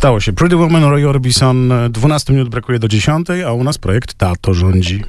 Stało się. Pretty Woman, Roy Orbison. 12 minut brakuje do 10, a u nas projekt Tato rządzi.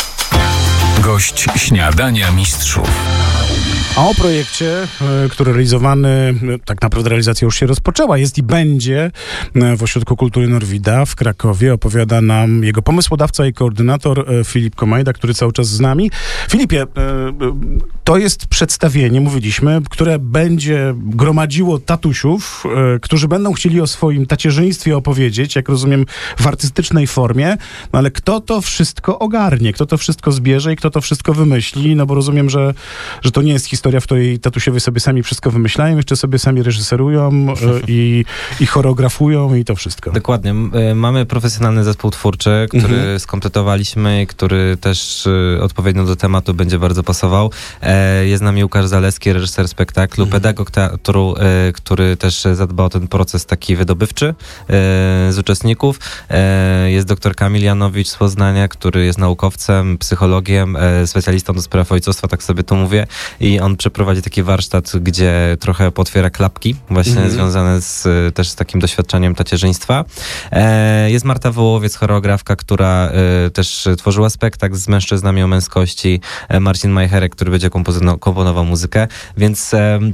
Gość Śniadania Mistrzów. A o projekcie, który realizowany, tak naprawdę realizacja już się rozpoczęła, jest i będzie w Ośrodku Kultury Norwida w Krakowie. Opowiada nam jego pomysłodawca i koordynator Filip Komajda, który cały czas z nami. Filipie, to jest przedstawienie, mówiliśmy, które będzie gromadziło tatusiów, którzy będą chcieli o swoim tacierzyństwie opowiedzieć, jak rozumiem, w artystycznej formie, no ale kto to wszystko ogarnie, kto to wszystko zbierze i kto to wszystko wymyśli, no bo rozumiem, że to nie jest historia, w której tatusiowie sobie sami wszystko wymyślają, jeszcze sobie sami reżyserują i choreografują i to wszystko. Dokładnie. Mamy profesjonalny zespół twórczy, który skompletowaliśmy i który też odpowiednio do tematu będzie bardzo pasował. Jest z nami Łukasz Zaleski, reżyser spektaklu, pedagog teatru, który też zadba o ten proces taki wydobywczy z uczestników. Jest doktor Kamil Janowicz z Poznania, który jest naukowcem, psychologiem, specjalistą do spraw ojcostwa, tak sobie to mówię. I on przeprowadzi taki warsztat, gdzie trochę potwiera klapki, właśnie związane też z takim doświadczeniem tacierzyństwa. Jest Marta Wołowiec, choreografka, która też tworzyła spektakl z mężczyznami o męskości. Marcin Majcherek, który będzie komponował muzykę, więc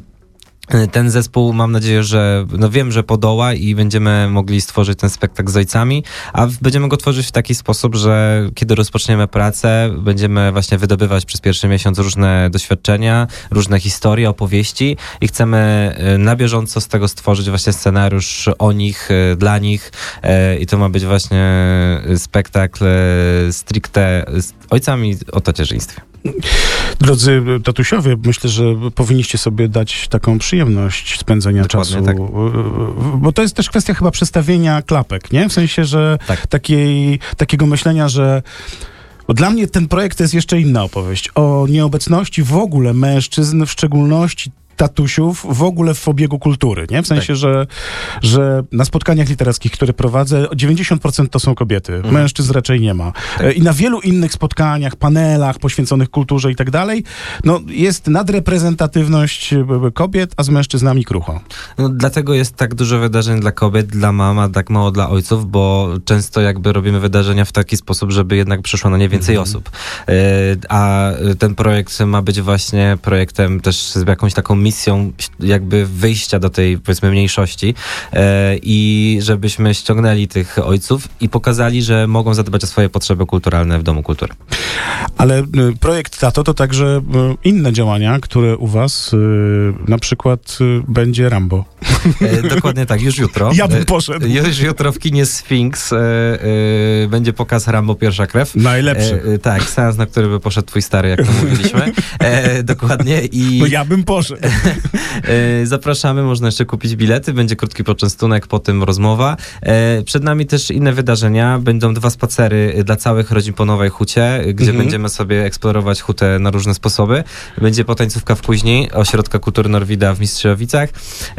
ten zespół, mam nadzieję, że wiem, że podoła i będziemy mogli stworzyć ten spektakl z ojcami, a będziemy go tworzyć w taki sposób, że kiedy rozpoczniemy pracę, będziemy właśnie wydobywać przez pierwszy miesiąc różne doświadczenia, różne historie, opowieści i chcemy na bieżąco z tego stworzyć właśnie scenariusz o nich, dla nich i to ma być właśnie spektakl stricte z ojcami o tacierzyństwie. Drodzy tatusiowie, myślę, że powinniście sobie dać taką przyjemność spędzenia czasu, tak. Bo to jest też kwestia chyba przestawienia klapek, nie? W sensie, że tak. takiego myślenia, że dla mnie ten projekt to jest jeszcze inna opowieść o nieobecności w ogóle mężczyzn, w szczególności tatusiów w ogóle w obiegu kultury, nie? W sensie, że na spotkaniach literackich, które prowadzę, 90% to są kobiety. Mężczyzn raczej nie ma. Tak. I na wielu innych spotkaniach, panelach poświęconych kulturze i tak dalej, no jest nadreprezentatywność kobiet, a z mężczyznami krucho. No, dlatego jest tak dużo wydarzeń dla kobiet, dla mam, a tak mało dla ojców, bo często jakby robimy wydarzenia w taki sposób, żeby jednak przyszło na nie więcej osób. A ten projekt ma być właśnie projektem też z jakąś taką misją jakby wyjścia do tej, powiedzmy, mniejszości i żebyśmy ściągnęli tych ojców i pokazali, że mogą zadbać o swoje potrzeby kulturalne w Domu Kultury. Ale projekt Tato to także inne działania, które u was na przykład będzie Rambo. Dokładnie tak, już jutro. Ja bym poszedł. Już jutro w kinie Sfinks będzie pokaz Rambo Pierwsza Krew. Najlepszy. Tak, seans, na który by poszedł twój stary, jak to mówiliśmy. Dokładnie. No ja bym poszedł. Zapraszamy, można jeszcze kupić bilety, będzie krótki poczęstunek, potem rozmowa. Przed nami też inne wydarzenia, będą 2 spacery dla całych rodzin po Nowej Hucie, gdzie będziemy sobie eksplorować hutę na różne sposoby. Będzie potańcówka w Kuźni, Ośrodka Kultury Norwida w Mistrzowicach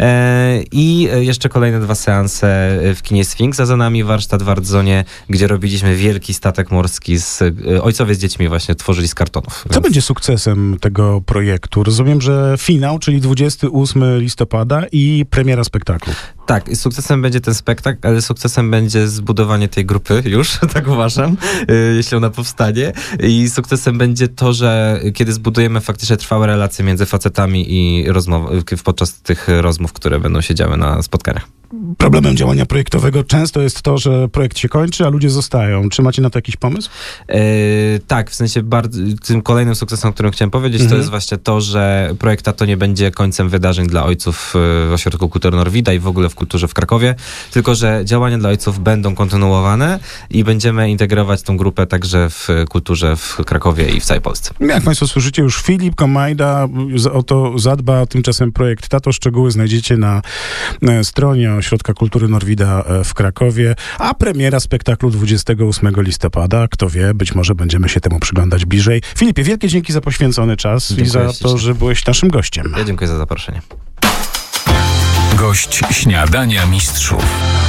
i jeszcze kolejne 2 seanse w kinie Sfinks, a za nami warsztat w Ardzonie, gdzie robiliśmy wielki statek morski ojcowie z dziećmi właśnie tworzyli z kartonów. Co będzie sukcesem tego projektu? Rozumiem, że finał, czyli 28 listopada i premiera spektaklu. Tak, sukcesem będzie ten spektakl, ale sukcesem będzie zbudowanie tej grupy już, tak uważam, jeśli ona powstanie. I sukcesem będzie to, że kiedy zbudujemy faktycznie trwałe relacje między facetami i podczas tych rozmów, które będą się działy na spotkaniach. Problemem działania projektowego często jest to, że projekt się kończy, a ludzie zostają. Czy macie na to jakiś pomysł? Tak, w sensie tym kolejnym sukcesem, o którym chciałem powiedzieć, to jest właśnie to, że projekt Tato nie będzie końcem wydarzeń dla ojców w Ośrodku Kultury Norwida i w ogóle w kulturze w Krakowie, tylko że działania dla ojców będą kontynuowane i będziemy integrować tą grupę także w kulturze w Krakowie i w całej Polsce. Jak państwo słyszycie, już Filip Komajda o to zadba, tymczasem projekt Tato. Szczegóły znajdziecie na stronie Ośrodka Kultury Norwida w Krakowie, a premiera spektaklu 28 listopada. Kto wie, być może będziemy się temu przyglądać bliżej. Filipie, wielkie dzięki za poświęcony czas. Dziękuję i za to, że byłeś naszym gościem. Ja dziękuję za zaproszenie. Gość Śniadania Mistrzów.